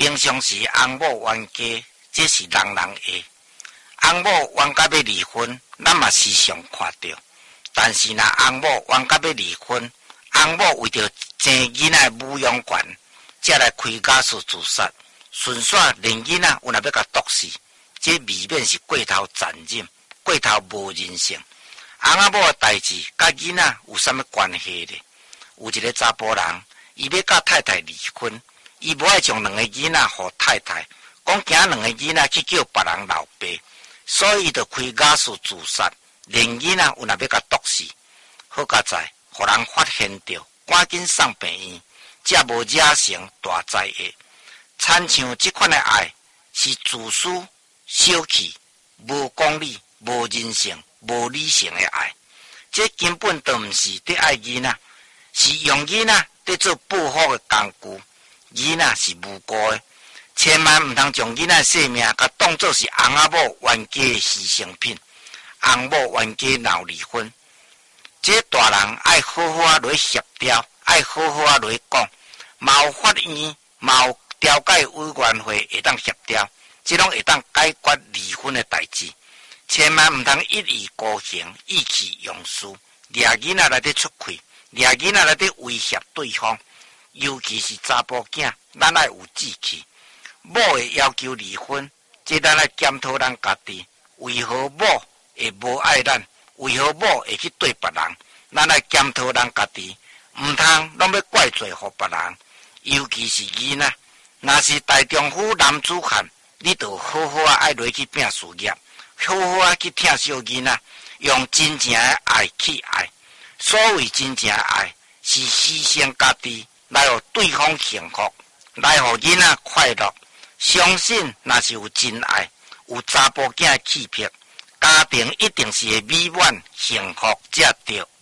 平常时翁某冤家，这是人人会。翁某冤家要离婚，咱嘛时常看到。但是若翁某冤家要离婚，翁某为着争囡仔抚养权，才来开家事自杀，顺续连囡仔有若要甲毒死，这未免是过头残忍，过头无人性。翁仔某的代志，甲囡仔有啥物关系呢？有一个查甫人，伊要甲太太离婚，伊无爱将两个囡仔互太太，讲惊两个囡仔去叫别人老爸，所以就开家事自杀，连囡仔有若要甲毒死。好佳在，互人发现着，赶紧送病院，才无惹成大灾厄。亲像这款的爱，是自私、小气、无公理、无人性、无理性的爱。这根本都毋是在爱囡仔，是用囡仔在做报复的工具。囡仔是无辜的，千万毋通将囡仔性命甲当作是翁仔某冤家的牺牲品。翁某冤家闹离婚，这大人爱好好啊来协调，爱好好啊来讲，毛法院、毛调解委员会会当协调，这拢会当解决离婚的代志。千万毋通一意孤行，意气用事，掠囡仔来得出气，掠囡仔来得威胁对方。尤其是查甫囝，咱爱有志气。某会要求离婚，这咱来检讨咱家己，为何某会无爱咱？为何某会去对别人？咱来检讨咱家己，毋通拢要怪罪互别人。尤其是囡仔，若是大丈夫男子汉，你就好好啊爱落去拼事业，好好啊去疼惜囡仔，用真正的爱去爱。所谓真正的爱，是牺牲家己来互对方幸福，来互囡仔快乐。相信若是有真爱，有查甫囝的气魄，家庭一定是会美满幸福才对。